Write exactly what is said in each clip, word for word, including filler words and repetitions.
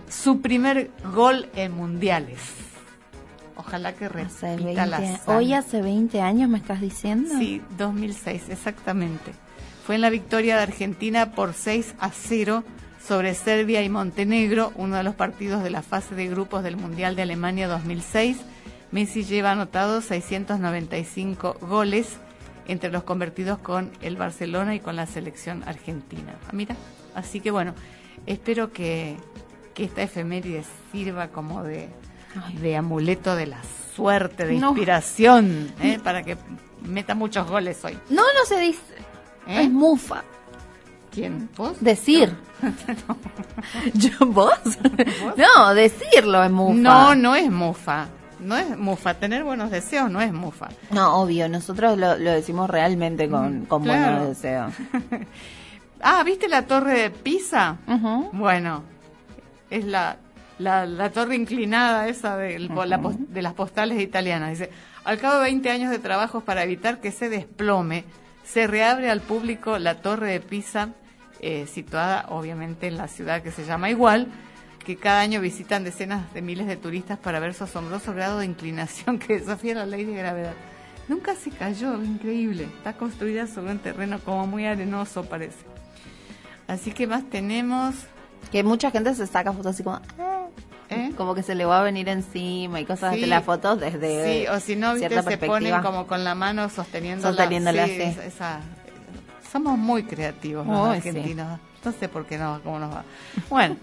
su primer gol en mundiales. Ojalá que repita la hazaña. ¿Hoy hace veinte años me estás diciendo? Sí, dos mil seis, exactamente. Fue en la victoria de Argentina por seis a cero sobre Serbia y Montenegro, uno de los partidos de la fase de grupos del Mundial de Alemania dos mil seis. Messi lleva anotados seiscientos noventa y cinco goles, entre los convertidos con el Barcelona y con la selección argentina. Ah, mira, así que bueno, espero que, que esta efeméride sirva como de, de amuleto de la suerte, de no. inspiración, ¿eh? Para que meta muchos goles hoy. No, no se dice. ¿Eh? Es mufa. ¿Quién? ¿Vos? Decir. No. ¿Yo, ¿Vos? No, decirlo es mufa. No, no es mufa. No es mufa, tener buenos deseos no es mufa. No, obvio, nosotros lo, lo decimos realmente con, con claro. buenos deseos. Ah, ¿viste la torre de Pisa? Uh-huh. Bueno, es la, la, la torre inclinada esa de, uh-huh. la, de las postales italianas. Dice, al cabo de veinte años de trabajos para evitar que se desplome, se reabre al público la torre de Pisa, eh, situada obviamente en la ciudad que se llama igual, que cada año visitan decenas de miles de turistas para ver su asombroso grado de inclinación que desafía la ley de gravedad. Nunca se cayó, increíble. Está construida sobre un terreno como muy arenoso, parece. Así que más tenemos... Que mucha gente se saca fotos así como... ¿Eh? Como que se le va a venir encima y cosas sí, de las fotos desde sí, o si no, viste, se ponen como con la mano sosteniéndola. Sosteniéndola, sí. sí. Esa, somos muy creativos los oh, argentinos. Sí. No sé por qué no, cómo nos va. Bueno,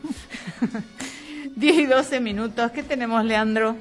diez y doce minutos. ¿Qué tenemos, Leandro?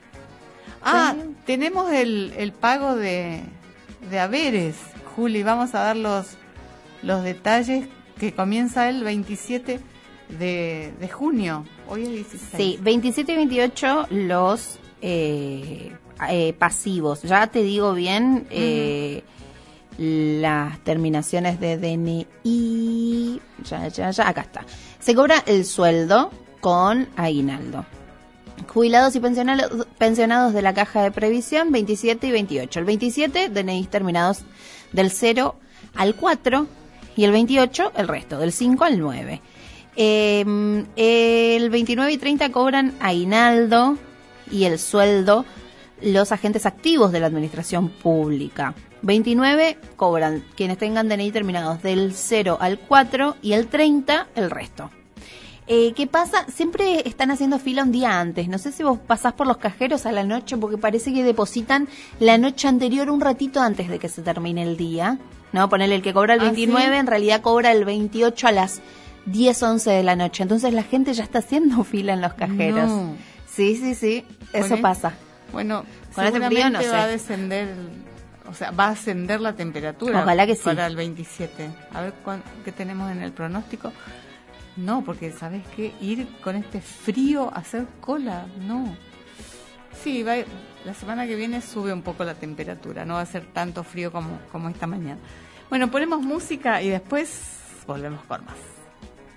Ah, ¿sí? Tenemos el, el pago de, de haberes, Juli. Vamos a dar los, los detalles, que comienza el veintisiete de, de junio. Hoy es dieciséis. Sí, veintisiete y veintiocho los eh, eh, pasivos. Ya te digo bien... Eh, uh-huh. Las terminaciones de D N I, ya, ya, ya, acá está. Se cobra el sueldo con aguinaldo. Jubilados y pensionados, pensionados de la Caja de Previsión, veintisiete y veintiocho. El veintisiete, D N I terminados del cero al cuatro, y el veintiocho, el resto, del cinco al nueve. Eh, el veintinueve y treinta cobran aguinaldo y el sueldo los agentes activos de la administración pública. veintinueve cobran quienes tengan D N I terminados del cero al cuatro y el treinta el resto. Eh, ¿Qué pasa? Siempre están haciendo fila un día antes. No sé si vos pasás por los cajeros a la noche porque parece que depositan la noche anterior un ratito antes de que se termine el día. No, ponele el que cobra el veintinueve, ¿ah, sí? En realidad cobra el veintiocho a las diez, once de la noche. Entonces la gente ya está haciendo fila en los cajeros. No. Sí, sí, sí, eso el, pasa. Bueno, con este frío no sé. Va a descender, o sea, va a ascender la temperatura. Ojalá que sí. Para el veintisiete. A ver cuán, qué tenemos en el pronóstico. No, porque ¿sabes qué? Ir con este frío a hacer cola, no. Sí, va, la semana que viene sube un poco la temperatura, no va a ser tanto frío como, como esta mañana. Bueno, ponemos música y después volvemos con más.